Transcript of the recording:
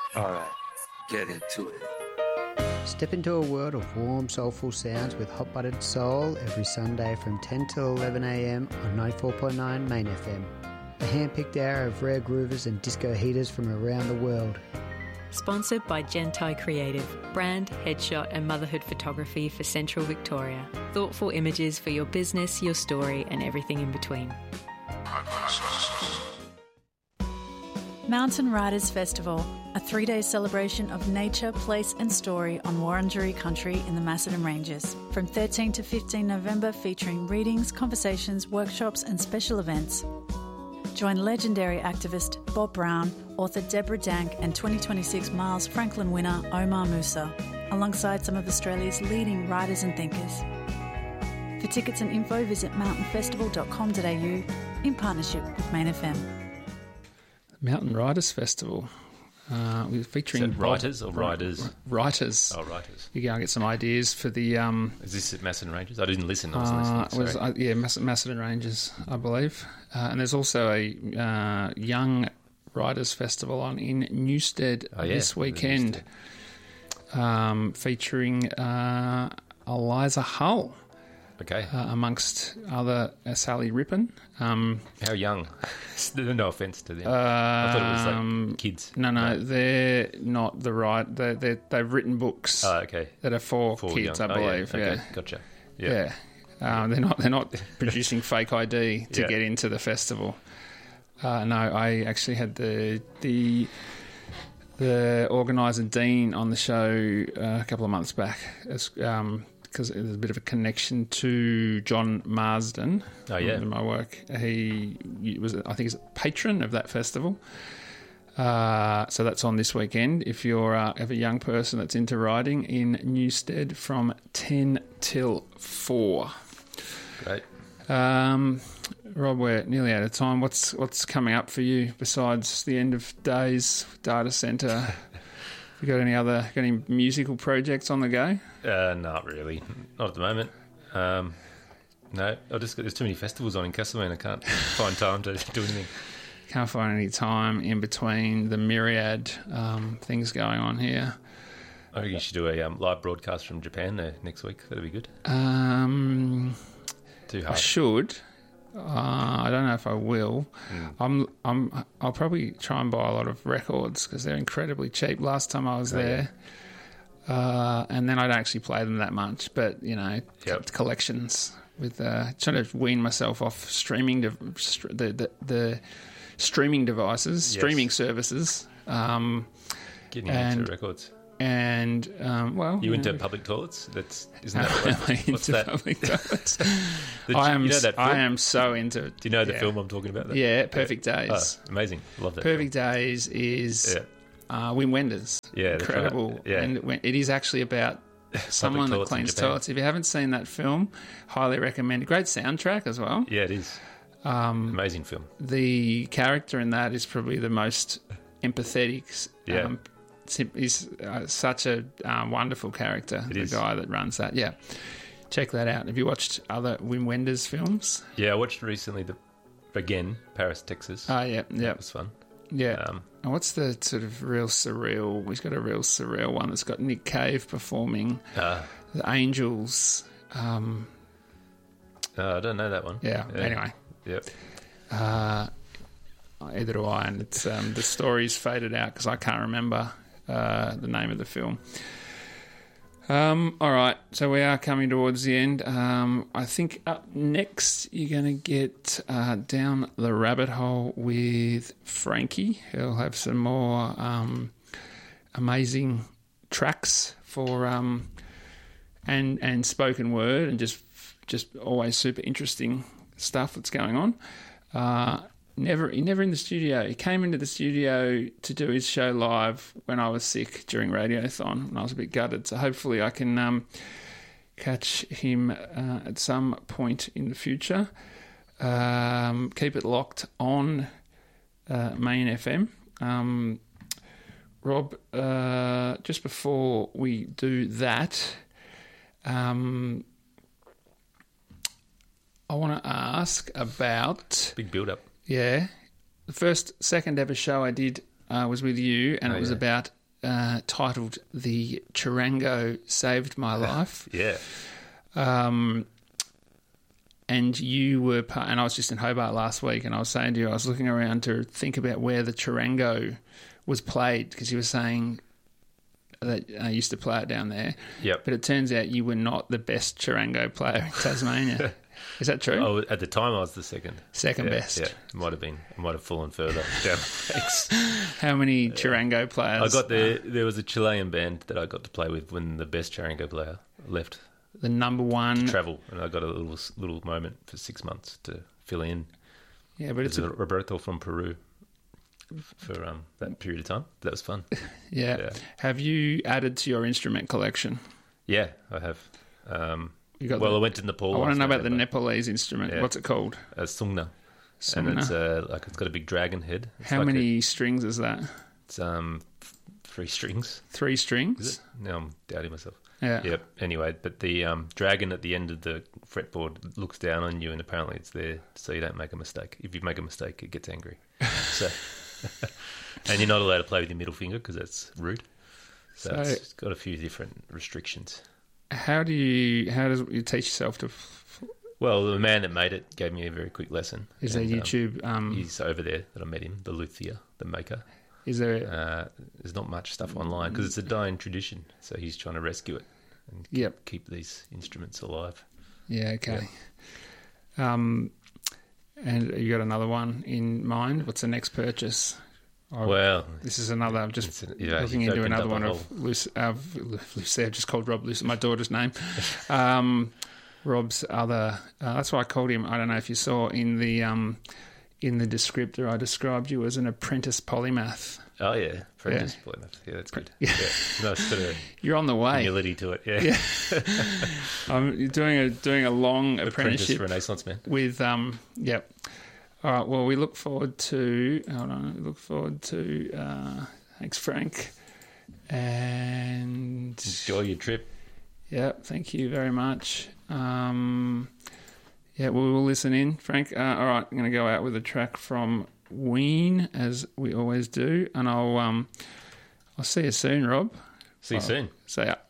All right, get into it. Step into a world of warm, soulful sounds with Hot Buttered Soul every Sunday from 10 till 11 a.m. on 94.9 Main FM. A hand-picked hour of rare groovers and disco heaters from around the world. Sponsored by Gentai Creative, brand, headshot and motherhood photography for Central Victoria. Thoughtful images for your business, your story and everything in between. Mountain Riders Festival, a 3-day celebration of nature, place and story on Wurundjeri country in the Macedon Ranges. From 13 to 15 November, featuring readings, conversations, workshops and special events. Join legendary activist Bob Brown, author Deborah Dank and 2026 Miles Franklin winner Omar Musa, alongside some of Australia's leading writers and thinkers. For tickets and info, visit mountainfestival.com.au in partnership with Main FM. Mountain Riders Festival. We're featuring... Is that writers or riders? Writers. Oh, writers. You go and get some ideas for the... Is this at Macedon Ranges? I didn't listen. I wasn't listening. Macedon Ranges, I believe. And there's also a Young Writers Festival on in Newstead this weekend, featuring Eliza Hull. Okay. Amongst other Sally Rippon. How young? No offence to them. I thought it was like kids. No, they're not the right. They've written books. That are for kids, young. I believe. Okay, gotcha. Yeah. They're not producing fake ID to get into the festival. No, I actually had the organiser Dean on the show a couple of months back. Because there's a bit of a connection to John Marsden in my work. He was, I think, he's a patron of that festival. So that's on this weekend. If you're have a young person that's into riding in Newstead from 10 till 4. Great. Rob, we're nearly out of time. What's coming up for you besides the end of days data centre? You got any musical projects on the go? Not really. Not at the moment. No, there's too many festivals on in Castlemaine. I can't find time to do anything. Can't find any time in between the myriad things going on here. I think you should do a live broadcast from Japan next week. That'd be good. Too hard. I should. I don't know if I will. I'll probably try and buy a lot of records because they're incredibly cheap. Last time I was there, and then I don't actually play them that much. But collections with trying to wean myself off streaming the streaming devices, streaming services. Getting into records. And you into public toilets? Isn't that what's that? Public toilets. I am so into. Do you know the film I'm talking about? Yeah, Perfect Days. Oh, amazing, love that. Perfect Days is Wim Wenders. Yeah, incredible. Right. Yeah. And it is actually about someone that cleans toilets. If you haven't seen that film, highly recommend. Great soundtrack as well. Yeah, it is. Amazing film. The character in that is probably the most empathetic. He's such a wonderful character, the guy that runs that. Yeah, check that out. Have you watched other Wim Wenders films? Yeah, I watched recently Paris, Texas. Oh, yeah. That was fun. Yeah. And what's the sort of real surreal? We've got a real surreal one that's got Nick Cave performing The Angels. I don't know that one. Yeah. Anyway. Yep. Either do I, and it's the story's faded out because I can't remember the name of the film. All right, so we are coming towards the end. I think up next you're going to get down the rabbit hole with Frankie. He'll have some more amazing tracks for and spoken word and just always super interesting stuff that's going on. Never in the studio. He came into the studio to do his show live when I was sick during Radiothon, and I was a bit gutted. So hopefully I can catch him at some point in the future. Keep it locked on Main FM. Rob, just before we do that, I want to ask about... Big build-up. Yeah. The second ever show I did was with you, and it was about titled "The Chirango Saved My Life." Yeah. And you were and I was just in Hobart last week, and I was saying to you, I was looking around to think about where the Chirango was played, because you were saying that I used to play it down there. Yep. But it turns out you were not the best Chirango player in Tasmania. Is that true? Oh, at the time I was the second. Second best. Yeah, it might have been. I might have fallen further down the ranks. How many Chirango players? I got there was a Chilean band that I got to play with when the best Chirango player left. The number one. Travel, and I got a little moment for 6 months to fill in. Yeah, but it's Roberto from Peru for that period of time. That was fun. Yeah. Have you added to your instrument collection? Yeah, I have. I went to Nepal. I want to know about the Nepalese instrument. Yeah. What's it called? Sungna. And it's it's got a big dragon head. How many strings is that? It's 3 strings. 3 strings? Is it? No, I'm doubting myself. Yeah. Yep. Anyway, but the dragon at the end of the fretboard looks down on you, and apparently it's there so you don't make a mistake. If you make a mistake, it gets angry. So, and you're not allowed to play with your middle finger because that's rude. So it's got a few different restrictions. How does you teach yourself to? Well, the man that made it gave me a very quick lesson. Is there YouTube? He's over there that I met him, the luthier, the maker. Is there? There's not much stuff online because it's a dying tradition. So he's trying to rescue it and keep these instruments alive. Yeah. Okay. Yeah. And you got another one in mind? What's the next purchase? Well, this is another. I'm just looking into another one of Lucy. I've just called Rob Lucy, my daughter's name. Rob's other. That's why I called him. I don't know if you saw in the descriptor, I described you as an apprentice polymath. Oh yeah, apprentice polymath. Yeah, that's good. Yeah, nice sort of you're on the way. Humility to it. Yeah. I'm doing a long apprenticeship Renaissance man with Yep. All right. Well, we look forward to. Hold on. We look forward to. Thanks, Frank. And enjoy your trip. Yeah. Thank you very much. Yeah, we will listen in, Frank. All right, I'm going to go out with a track from Ween, as we always do, and I'll see you soon, Rob. See you soon. See ya.